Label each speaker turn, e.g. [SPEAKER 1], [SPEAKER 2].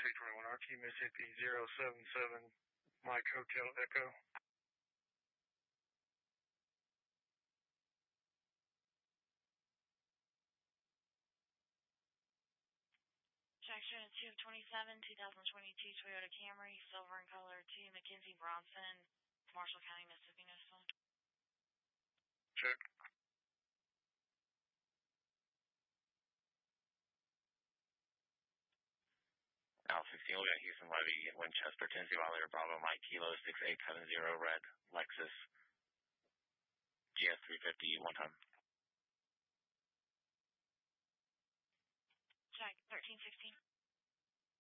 [SPEAKER 1] 221 RQ Mississippi 077 Mike Hotel Echo.
[SPEAKER 2] Section 227, 2022 Toyota Camry, silver in color, to Mackenzie Bronson, Marshall County, Mississippi, Noticeable.
[SPEAKER 1] Check.
[SPEAKER 3] Al 16, we got Houston Levy, Winchester, Tennessee, Valley, Bravo, Mike, Kilo 6870, red, Lexus, GS 350, one time.
[SPEAKER 2] Check, 1316.